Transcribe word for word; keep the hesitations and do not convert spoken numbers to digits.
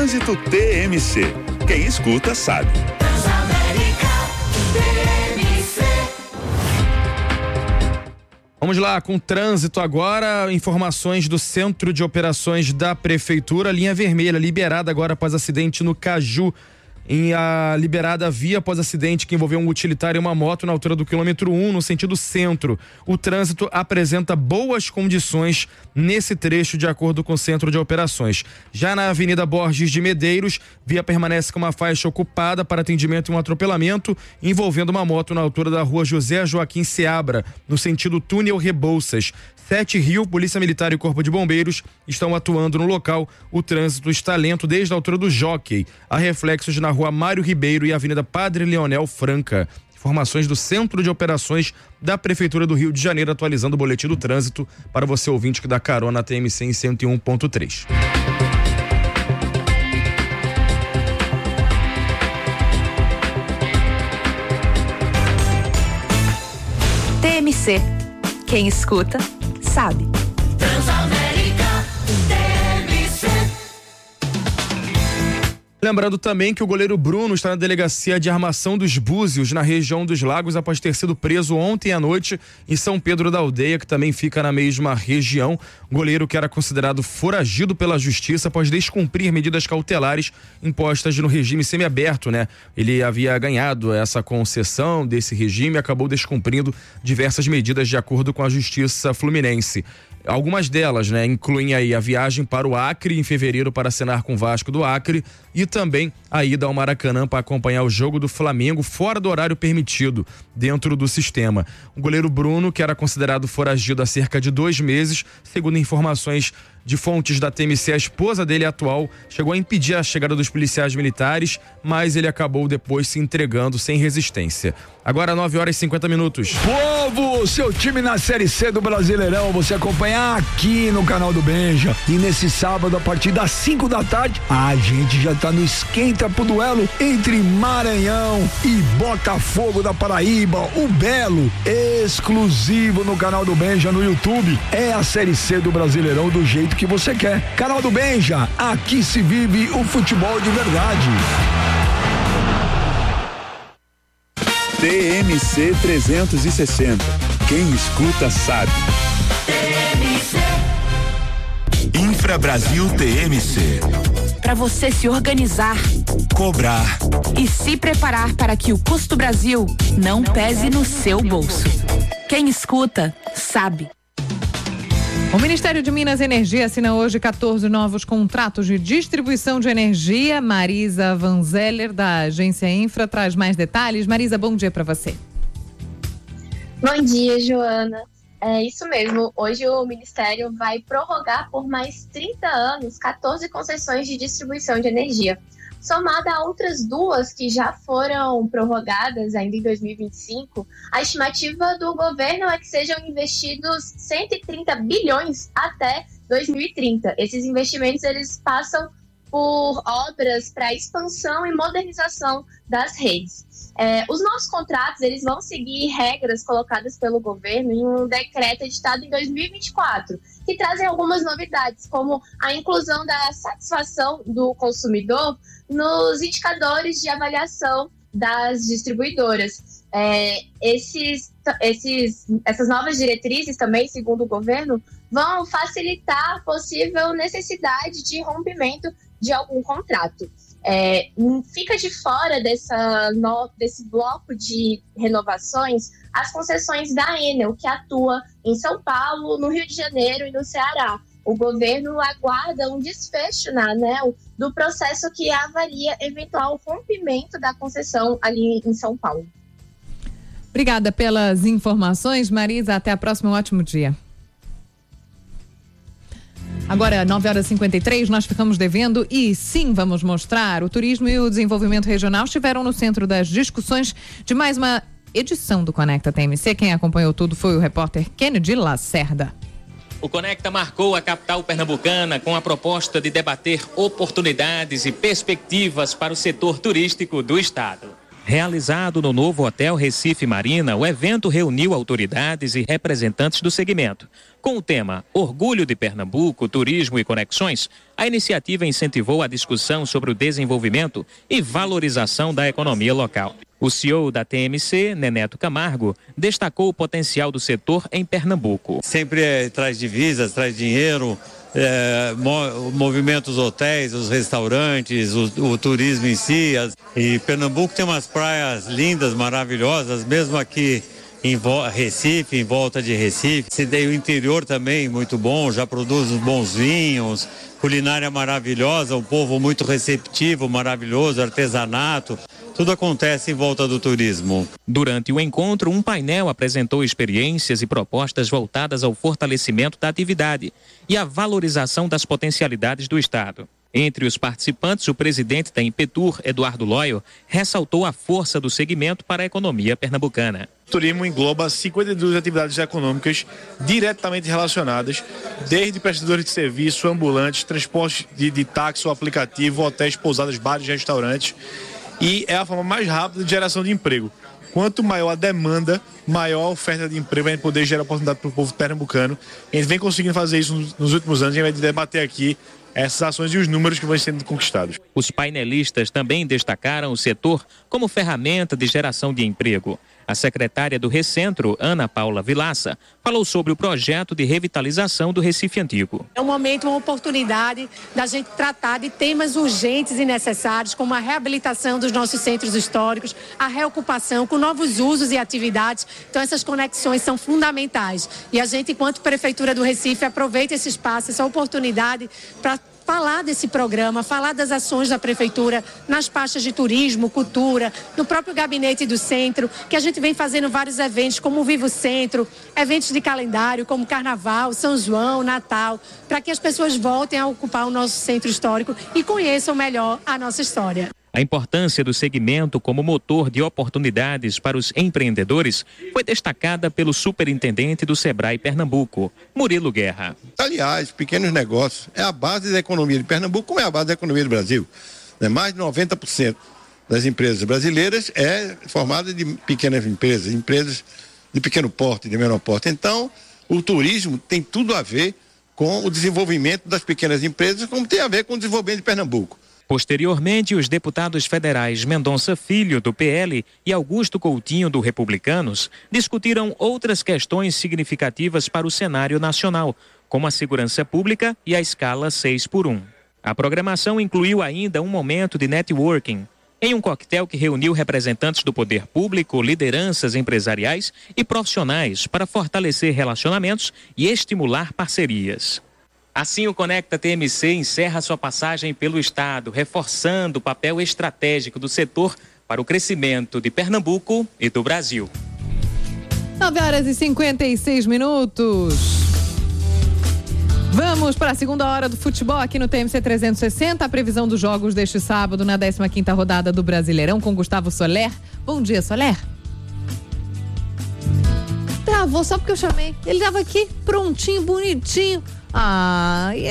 Trânsito T M C. Quem escuta sabe. Vamos lá, com trânsito agora, informações do Centro de Operações da Prefeitura, linha vermelha, liberada agora após acidente no Caju. Em a liberada via após acidente que envolveu um utilitário e uma moto na altura do quilômetro um, no sentido centro. O trânsito apresenta boas condições nesse trecho, de acordo com o Centro de Operações. Já na Avenida Borges de Medeiros, via permanece com uma faixa ocupada para atendimento e um atropelamento envolvendo uma moto na altura da rua José Joaquim Seabra, no sentido túnel Rebouças. Sete Rio, Polícia Militar e Corpo de Bombeiros estão atuando no local. O trânsito está lento desde a altura do Jockey. Há reflexos na rua Mário Ribeiro e Avenida Padre Leonel Franca. Informações do Centro de Operações da Prefeitura do Rio de Janeiro, atualizando o boletim do trânsito para você ouvinte que dá carona T M C em cento e um ponto três. T M C. Quem escuta, sabe. Transamérica T M C. Lembrando também que o goleiro Bruno está na delegacia de armação dos Búzios, na região dos Lagos, após ter sido preso ontem à noite em São Pedro da Aldeia, que também fica na mesma região. O goleiro que era considerado foragido pela justiça após descumprir medidas cautelares impostas no regime semiaberto, né? Ele havia ganhado essa concessão desse regime e acabou descumprindo diversas medidas de acordo com a justiça fluminense. Algumas delas, né, incluem aí a viagem para o Acre em fevereiro para acenar com o Vasco do Acre e também a ida ao Maracanã para acompanhar o jogo do Flamengo fora do horário permitido dentro do sistema. O goleiro Bruno, que era considerado foragido há cerca de dois meses, segundo informações de fontes da T M C, a esposa dele atual chegou a impedir a chegada dos policiais militares, mas ele acabou depois se entregando sem resistência. Agora nove horas e cinquenta minutos. Povo, seu time na Série C do Brasileirão, você acompanha aqui no canal do Benja. E nesse sábado, a partir das cinco da tarde, a gente já tá no esquenta pro duelo entre Maranhão e Botafogo da Paraíba, o Belo, exclusivo no canal do Benja no YouTube. É a Série C do Brasileirão do jeito que você quer. Canal do Benja, aqui se vive o futebol de verdade. T M C trezentos e sessenta. Quem escuta sabe. T M C. Infra Brasil T M C. Para você se organizar, cobrar e se preparar para que o Custo Brasil não pese no seu bolso. Quem escuta, sabe. O Ministério de Minas e Energia assina hoje quatorze novos contratos de distribuição de energia. Marisa Vanzeller, da Agência Infra, traz mais detalhes. Marisa, bom dia para você. Bom dia, Joana. É isso mesmo. Hoje o Ministério vai prorrogar por mais trinta anos quatorze concessões de distribuição de energia. Somada a outras duas que já foram prorrogadas ainda em dois mil e vinte e cinco, a estimativa do governo é que sejam investidos cento e trinta bilhões até dois mil e trinta. Esses investimentos eles passam por obras para expansão e modernização das redes. É, os novos contratos eles vão seguir regras colocadas pelo governo em um decreto editado em dois mil e vinte e quatro, que trazem algumas novidades, como a inclusão da satisfação do consumidor nos indicadores de avaliação das distribuidoras. É, esses, esses, essas novas diretrizes também, segundo o governo, vão facilitar a possível necessidade de rompimento de algum contrato. É, fica de fora dessa, no, desse bloco de renovações as concessões da Enel, que atua em São Paulo, no Rio de Janeiro e no Ceará. O governo aguarda um desfecho na ANEEL do processo que avalia eventual rompimento da concessão ali em São Paulo. Obrigada pelas informações, Marisa. Até a próxima. Um ótimo dia. Agora, nove horas e cinquenta e três, nós ficamos devendo e sim vamos mostrar. O turismo e o desenvolvimento regional estiveram no centro das discussões de mais uma edição do Conecta T M C. Quem acompanhou tudo foi o repórter Kennedy Lacerda. O Conecta marcou a capital pernambucana com a proposta de debater oportunidades e perspectivas para o setor turístico do estado. Realizado no novo Hotel Recife Marina, o evento reuniu autoridades e representantes do segmento Com o tema Orgulho de Pernambuco, Turismo e Conexões, a iniciativa incentivou a discussão sobre o desenvolvimento e valorização da economia local. O C E O da T M C, Neneto Camargo, destacou o potencial do setor em Pernambuco. Sempre é, traz divisas, traz dinheiro, é, movimenta os hotéis, os restaurantes, o, o turismo em si. As, e Pernambuco tem umas praias lindas, maravilhosas, mesmo aqui em Recife, em volta de Recife. Se tem o interior também muito bom, já produz uns bons vinhos, culinária maravilhosa, um povo muito receptivo, maravilhoso, artesanato. Tudo acontece em volta do turismo. Durante o encontro, um painel apresentou experiências e propostas voltadas ao fortalecimento da atividade e à valorização das potencialidades do Estado. Entre os participantes, o presidente da Impetur, Eduardo Loyo, ressaltou a força do segmento para a economia pernambucana. O turismo engloba cinquenta e duas atividades econômicas diretamente relacionadas, desde prestadores de serviço, ambulantes, transporte de, de táxi ou aplicativo, hotéis, pousadas, bares e restaurantes. E é a forma mais rápida de geração de emprego. Quanto maior a demanda, maior a oferta de emprego, a gente poder gerar oportunidade para o povo pernambucano. A gente vem conseguindo fazer isso nos, nos últimos anos, a gente vai debater aqui essas ações e os números que vão sendo conquistados. Os painelistas também destacaram o setor como ferramenta de geração de emprego. A secretária do Recentro, Ana Paula Vilaça, falou sobre o projeto de revitalização do Recife Antigo. É um momento, uma oportunidade da gente tratar de temas urgentes e necessários, como a reabilitação dos nossos centros históricos, a reocupação com novos usos e atividades. Então essas conexões são fundamentais. E a gente, enquanto Prefeitura do Recife, aproveita esse espaço, essa oportunidade para falar desse programa, falar das ações da Prefeitura nas pastas de turismo, cultura, no próprio gabinete do centro, que a gente vem fazendo vários eventos, como o Vivo Centro, eventos de calendário, como Carnaval, São João, Natal, para que as pessoas voltem a ocupar o nosso centro histórico e conheçam melhor a nossa história. A importância do segmento como motor de oportunidades para os empreendedores foi destacada pelo superintendente do Sebrae Pernambuco, Murilo Guerra. Aliás, pequenos negócios é a base da economia de Pernambuco, como é a base da economia do Brasil. Mais de noventa por cento das empresas brasileiras é formada de pequenas empresas, empresas de pequeno porte, de menor porte. Então, o turismo tem tudo a ver com o desenvolvimento das pequenas empresas, como tem a ver com o desenvolvimento de Pernambuco. Posteriormente, os deputados federais Mendonça Filho, do P L, e Augusto Coutinho, do Republicanos, discutiram outras questões significativas para o cenário nacional, como a segurança pública e a escala seis por um. A programação incluiu ainda um momento de networking, em um coquetel que reuniu representantes do poder público, lideranças empresariais e profissionais para fortalecer relacionamentos e estimular parcerias. Assim, o Conecta T M C encerra sua passagem pelo Estado, reforçando o papel estratégico do setor para o crescimento de Pernambuco e do Brasil. nove horas e cinquenta e seis minutos. Vamos para a segunda hora do futebol aqui no T M C trezentos e sessenta. A previsão dos jogos deste sábado na décima quinta rodada do Brasileirão com Gustavo Soler. Bom dia, Soler. Travou só porque eu chamei. Ele estava aqui prontinho, bonitinho. Ah,